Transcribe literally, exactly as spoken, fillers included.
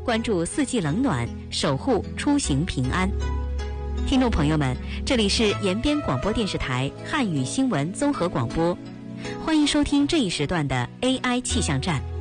关注四季冷暖，守护出行平安。听众朋友们，这里是延边广播电视台汉语新闻综合广播，欢迎收听这一时段的 A I 气象站。